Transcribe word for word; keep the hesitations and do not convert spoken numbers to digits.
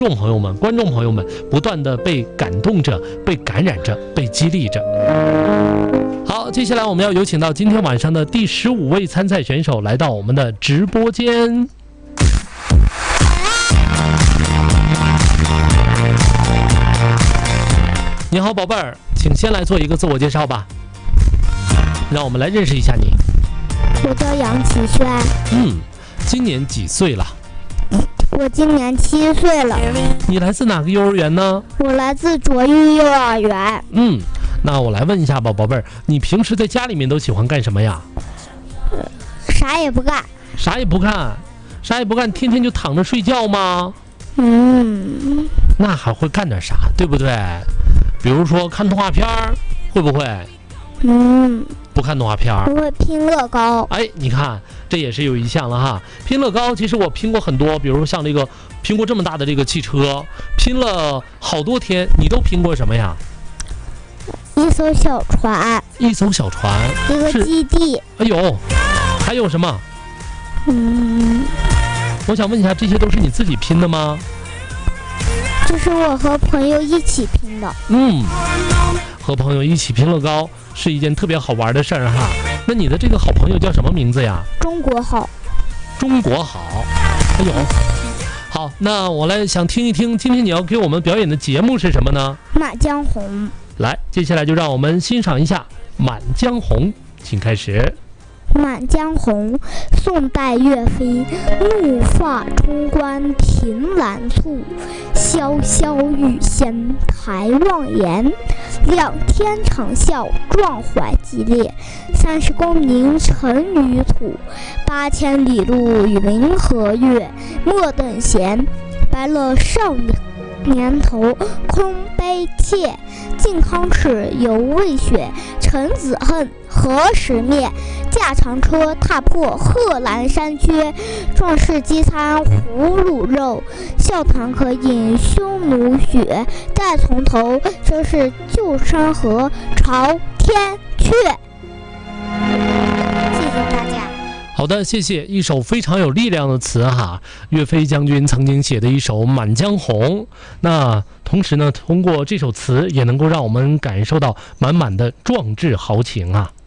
众朋友们、观众朋友们不断的被感动着、被感染着、被激励着。好，接下来我们要有请到今天晚上的第十五位参赛选手来到我们的直播间。你好，宝贝儿，请先来做一个自我介绍吧，让我们来认识一下你。 我叫杨启轩， 嗯，今年几岁了？ 我今年七岁了。 你来自哪个幼儿园呢？ 我来自卓玉幼儿园。 嗯，那我来问一下吧，宝贝儿，你平时在家里面都喜欢干什么呀？ 啥也不干。 啥也不干，啥也不干，天天就躺着睡觉吗？ 嗯， 那还会干点啥，对不对？比如说看动画片儿，会不会？ 嗯， 不看动画片儿。 我会拼乐高。 哎，你看，这也是有一项了哈。拼乐高，其实我拼过很多，比如说像这个拼过这么大的这个汽车，拼了好多天。你都拼过什么呀？ 一艘小船， 一艘小船， 一个基地。 哎呦，还有什么？ 嗯， 我想问一下，这些都是你自己拼的吗？ 这是我和朋友一起拼的。 嗯，和朋友一起拼乐高是一件特别好玩的事儿哈。那你的这个好朋友叫什么名字呀？ 中国好。 中国好。哎呦，好，那我来想听一听，今天你要给我们表演的节目是什么呢？ 满江红。 来，接下来就让我们欣赏一下《满江红》，请开始。 满江红，宋代岳飞。怒发冲冠凭栏处，潇潇雨仙抬望眼。两天长啸壮怀激烈，三十功名尘与土。八千里路云和月，莫等闲，白了少年头，空悲切。靖康耻，犹未雪。陈子恨，何时灭？驾长车，踏破贺兰山缺。壮士饥餐胡虏肉，笑谈渴饮匈奴血。再从头，这是旧山河朝天阙。谢谢大家。 好的，谢谢。一首非常有力量的词哈，岳飞将军曾经写的一首《满江红》。那同时呢，通过这首词也能够让我们感受到满满的壮志豪情啊。